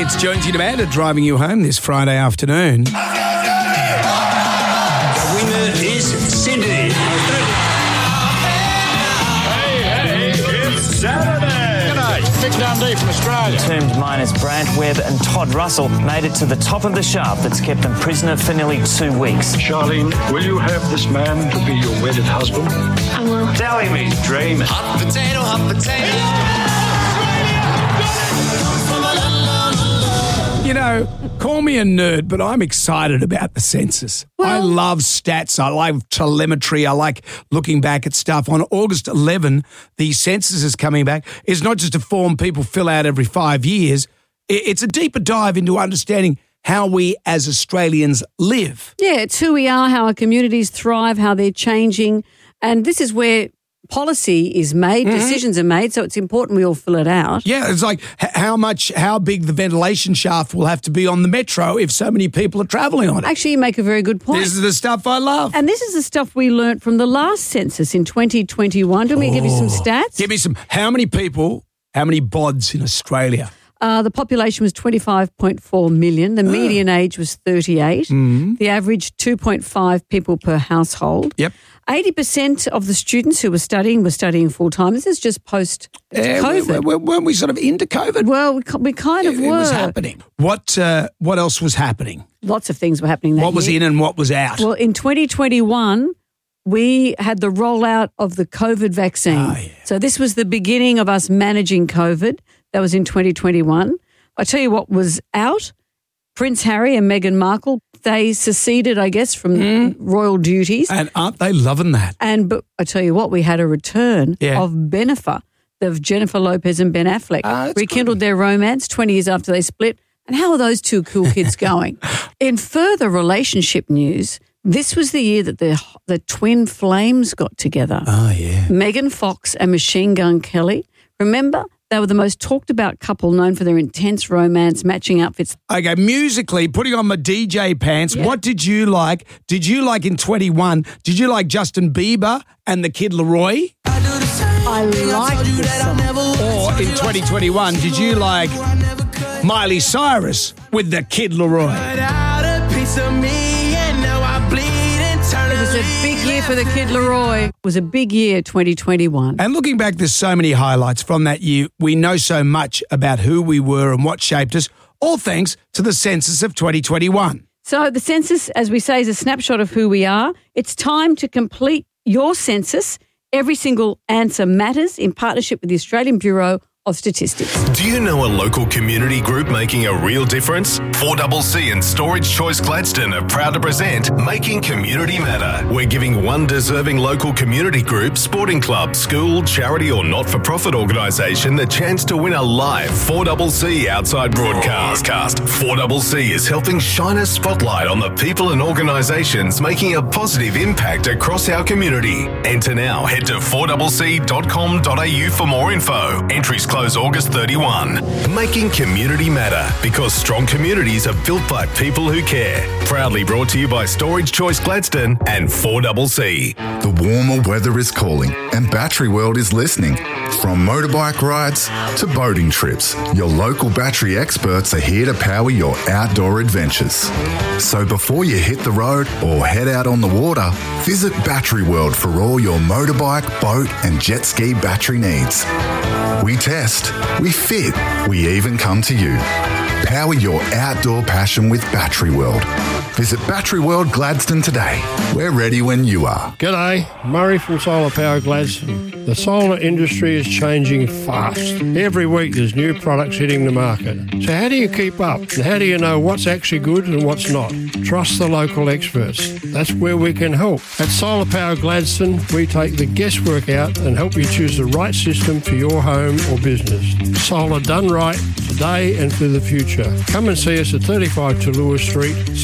It's Jonesy and Amanda driving you home this Friday afternoon. The winner is Sydney. Hey, it's Saturday. G'day, Vic Dundee from Australia. Entombed miners Brant Webb and Todd Russell made it to the top of the shaft that's kept them prisoner for nearly 2 weeks. Charlene, will you have this man to be your wedded husband? I will. Tell him he's dreaming. Hot potato, hot potato. You know, call me a nerd, but I'm excited about the census. I love stats. I like telemetry. I like looking back at stuff. On August 11, the census is coming back. It's not just a form people fill out every 5 years. It's a deeper dive into understanding how we as Australians live. Yeah, it's who we are, how our communities thrive, how they're changing. And this is where policy is made, decisions are made, so it's important we all fill it out. Yeah, it's like how big the ventilation shaft will have to be on the metro if so many people are travelling on it. Actually, you make a very good point. This is the stuff I love. And this is the stuff we learnt from the last census in 2021. Do you want me to give you some stats? Give me some. How many bods in Australia? The population was 25.4 million. The median age was 38. The average 2.5 people per household. Yep. 80% of the students who were studying full-time. This is just post-COVID. Weren't we sort of into COVID? Well, we kind of were. It was happening. What else was happening? Lots of things were happening that What was year. in and what was out? Well, in 2021, we had the rollout of the COVID vaccine. Oh, yeah. So this was the beginning of us managing COVID. That was in 2021. I tell you what was out. Prince Harry and Meghan Markle, they seceded, I guess, from royal duties. And aren't they loving that? But I tell you what, we had a return Yeah. of Bennifer, of Jennifer Lopez and Ben Affleck. That's rekindled their romance 20 years after they split. And how are those two cool kids going? In further relationship news, this was the year that the twin flames got together. Oh, yeah. Megan Fox and Machine Gun Kelly. Remember? They were the most talked about couple known for their intense romance, matching outfits. Okay, musically, putting on my DJ pants, What did you like? Did you like in 21, did you like Justin Bieber and the Kid Laroi? I liked this song. Or in 2021, did you like Miley Cyrus with the Kid Laroi? It was a big year for the Kid Laroi. It was a big year, 2021. And looking back, there's so many highlights from that year. We know so much about who we were and what shaped us, all thanks to the census of 2021. So the census, as we say, is a snapshot of who we are. It's time to complete your census. Every single answer matters in partnership with the Australian Bureau of Statistics. Do you know a local community group making a real difference? 4CC and Storage Choice Gladstone are proud to present Making Community Matter. We're giving one deserving local community group, sporting club, school, charity or not-for-profit organisation the chance to win a live 4CC outside broadcast. 4CC is helping shine a spotlight on the people and organisations making a positive impact across our community. Enter now. Head to 4cc.com.au for more info. Entries close August 31. Making Community Matter, because strong communities are built by people who care. Proudly brought to you by Storage Choice Gladstone and 4CC. The warmer weather is calling and Battery World is listening. From motorbike rides to boating trips, your local battery experts are here to power your outdoor adventures. So before you hit the road or head out on the water, visit Battery World for all your motorbike, boat and jet ski battery needs. We test, we fit, we even come to you. Power your outdoor passion with Battery World. Visit Battery World Gladstone today. We're ready when you are. G'day, Murray from Solar Power Gladstone. The solar industry is changing fast. Every week there's new products hitting the market. So how do you keep up? And how do you know what's actually good and what's not? Trust the local experts. That's where we can help. At Solar Power Gladstone, we take the guesswork out and help you choose the right system for your home or business. Solar done right today and for the future. Come and see us at 35 to Lewis Street. Solar Power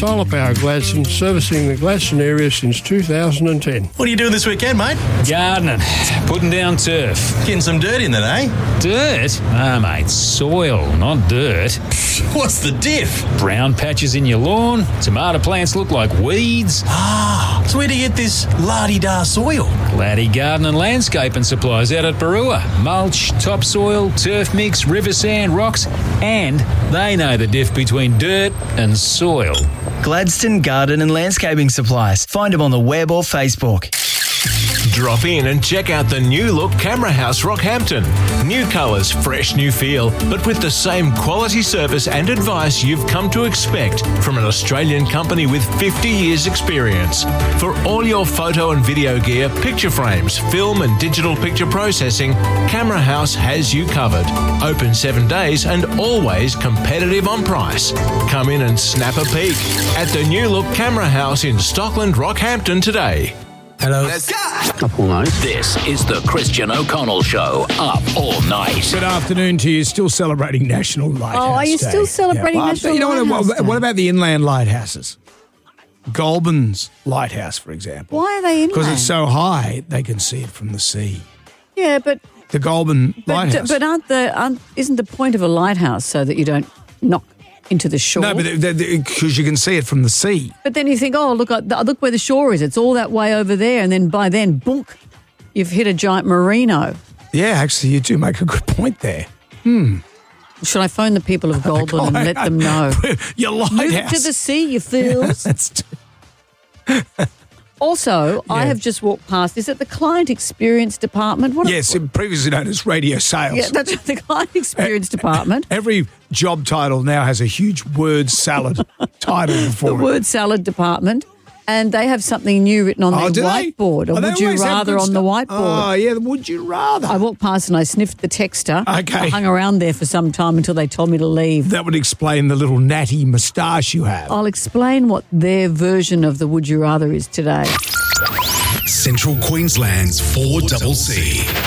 Power Gladstone, servicing the Gladstone area since 2010. What are you doing this weekend, mate? Gardening, putting down turf. Getting some dirt in then, eh? Dirt? Ah, mate, soil, not dirt. What's the diff? Brown patches in your lawn, tomato plants look like weeds. Ah, so where do you get this la-di-da soil? Laddie Garden and Landscaping Supplies out at Barua. Mulch, topsoil, turf mix, river sand, rocks, and they know the diff between dirt and soil. Gladstone Garden and Landscaping Supplies. Find them on the web or Facebook. Drop in and check out the new look Camera House Rockhampton. New colours, fresh new feel, but with the same quality service and advice you've come to expect from an Australian company with 50 years experience. For all your photo and video gear, picture frames, film and digital picture processing, Camera House has you covered. Open 7 days and always competitive on price. Come in and snap a peek at the new look Camera House in Stockland, Rockhampton today. Hello. Let's go. Up all night. This is the Christian O'Connell Show. Up all night. Good afternoon to you. Still celebrating National Lighthouse Day. Oh, are you still celebrating National Lighthouse Day? What about the inland lighthouses? Goulburn's Lighthouse, for example. Why are they inland? Because it's so high, they can see it from the sea. Yeah, but the Goulburn Lighthouse. But isn't the point of a lighthouse so that you don't knock into the shore? No, but because you can see it from the sea. But then you think, oh, look where the shore is. It's all that way over there. And then by then, boonk, you've hit a giant merino. Yeah, actually, you do make a good point there. Should I phone the people of Goulburn and let them know? Your lighthouse. Move to the sea, you fools. Also, I have just walked past. Is it the Client Experience Department? Yes, previously known as Radio Sales. Yeah, that's the Client Experience Department. Every job title now has a huge word salad title before the it. Word Salad Department. And they have something new written on their whiteboard. Or would you rather on the whiteboard? Oh, yeah, would you rather? I walked past and I sniffed the texter. Okay. I hung around there for some time until they told me to leave. That would explain the little natty moustache you have. I'll explain what their version of the would you rather is today. Central Queensland's 4CC.